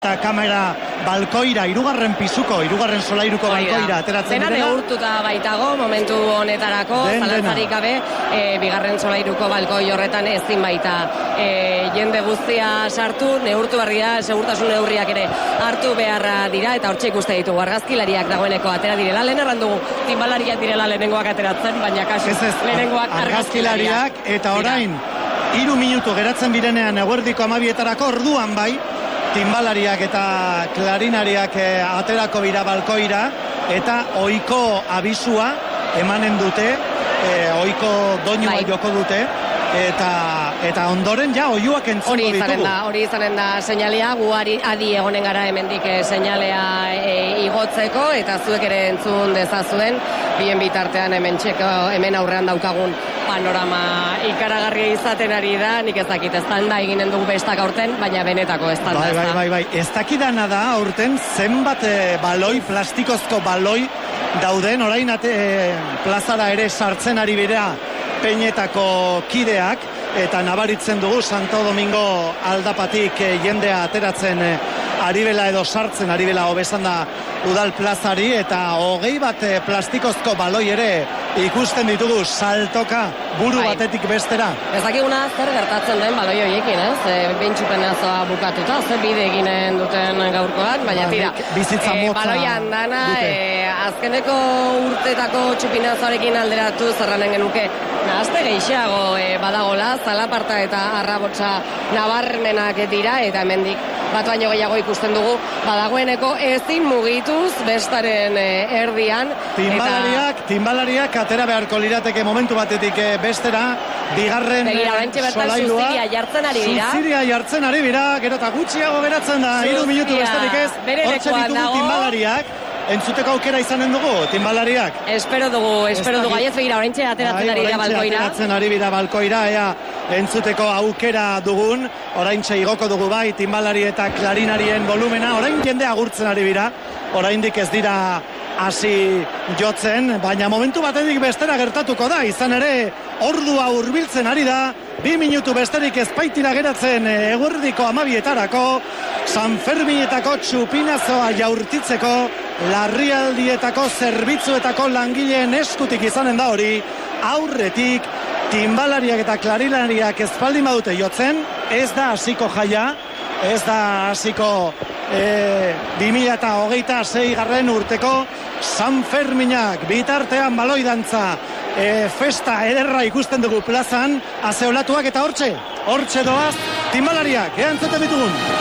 eta kamera balkoira, hirugarren solairuko balkoira ateratzen direla. Dena neurtuta baitago momentu honetarako, zalantzarik gabe, bigarren solairuko balkoi horretan ezin baita jende guztia sartu, neurtu berria, segurtasun neurriak ere hartu beharra dira, eta hortxe ikuste ditugu argazkilariak dagoeneko atera direla. Lehen erran dugu, tinbalariak direla lehenengoak ateratzen, baina kasu lehenengoak argazkilariak, eta orain 3 minutu geratzen birenean eguerdiko 12etarako orduan bai, tinbalariak eta klarinariak aterako bira balkoira, eta ohiko abisua emanen dute, ohiko doinua joko dute, eta ondoren ja oiuak entzungo ditugu. Hori izanen da seinalea, gu adi egonen gara hemendik seinalea igotzeko, eta zuek ere entzun dezazuen, bien bitartean hemen aurrean daukagun panorama ikaragarria izaten ari da, nik ez dakit, estanda eginen dugu bestak aurten, baina benetako estanda. Bai, ez dakidana da aurten zenbat baloi, plastikozko baloi dauden, orain plazara ere sartzen ari bera Peñetako kideak, eta nabaritzen dugu Santo Domingo aldapatik jendea ateratzen aribela edo sartzen aribela hobesan da udal plazari, eta 20 plastikozko baloi ere ikusten ditugu saltoka buru batetik bestera. Ez dakiguna zer gertatzen den baloi horiekin, ez? Bentsupenazoa bukatuta, zer bide eginen duten gaurkoak, baina tira, bizitza motza baloian dana, azkeneko urtetako txupinazoarekin alderatu zerranen genuke nahazte gehiago badagola, zalaparta eta arrabotsa nabarmenak dira, eta hemendik bat baino gehiago ikusten dugu, badagoeneko ezin mugituz bestaren erdian. Tinbalariak atera beharko lirateke momentu batetik bestera, bigarren solairua. Zuziria jartzen ari dira, gero eta gutxiago geratzen da, 3 minutu besterik ez, hortze ditugu tinbalariak. Entzuteko aukera izanen dugu, tinbalariak? Espero dugu, aiez begira, oraintxe ateratzen ari dira balkoira. Ateratzen ari dira balkoira, entzuteko aukera dugun, oraintxe igoko dugu bai, tinbalari eta klarinarien volumena, orain jende agurtzen ari dira, oraindik ez dira hasi jotzen, baina momentu batetik bestera gertatuko da, izan ere, ordua hurbiltzen ari da, 2 minutu besterik ez baitira geratzen eguerdiko 12etarako, San Ferminetako txupinazoa jaurtitzeko, larrialdietako zerbitzuetako langileen eskutik izanen da hori, aurretik tinbalariak eta klarinariak ez baldin badute jotzen, ez da hasiko jaia, ez da hasiko 2026 garren urteko San Ferminak, bitartean baloi dantza, festa ederra ikusten dugu plazan, azeolatuak eta hortxe doaz, tinbalariak, entzuten ditugun.